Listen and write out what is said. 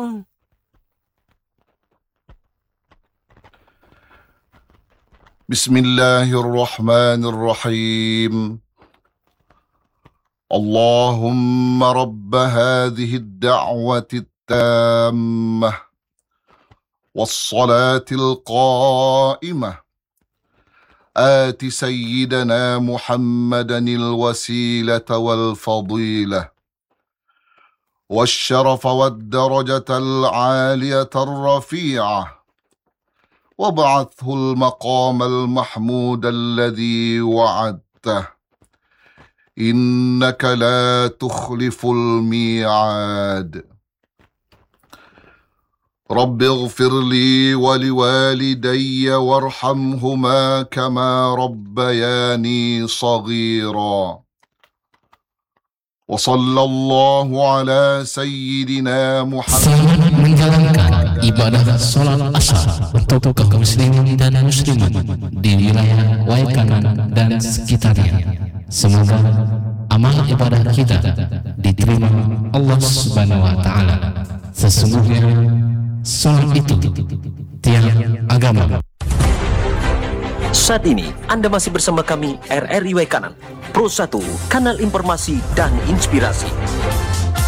Bismillahirrahmanirrahim. Allahumma rabb hadhihi ad-da'wati at-tammah was-salati al-qa'imah آت سيدنا محمدا الوسيلة والفضيلة والشرف والدرجة العالية الرفيعة وابعثه المقام المحمود الذي وعدته إنك لا تخلف الميعاد. رب اغفر لي ولوالدي وارحمهما كما ربياني صغيرا. وصلى الله على سيدنا محمد. Selamat menjalankan ibadah sholat asar untuk kaum muslimin dan muslimat di wilayah Waikanan dan sekitarnya. Semoga amal ibadah kita diterima Allah Subhanahu wa taala. Sesungguhnya sholat itu tiang agama. Saat ini Anda masih bersama kami RRI Waikanan, Pro 1, kanal informasi dan inspirasi.